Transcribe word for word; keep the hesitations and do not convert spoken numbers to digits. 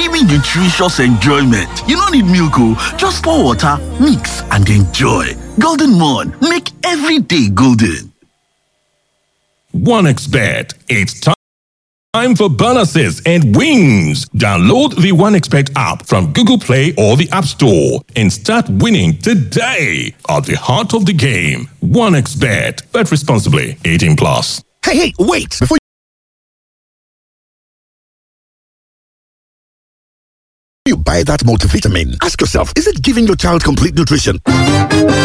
creamy, nutritious enjoyment. You no need milk o, just pour water, mix and enjoy. Golden Morn, make every day golden. OneXBet, it's time. Time for bonuses and wins. Download the OneXBet app from Google Play or the App Store and start winning today. At the heart of the game, OneXBet. Bet responsibly. eighteen plus. Hey, hey, wait! Before you buy that multivitamin, ask yourself, is it giving your child complete nutrition?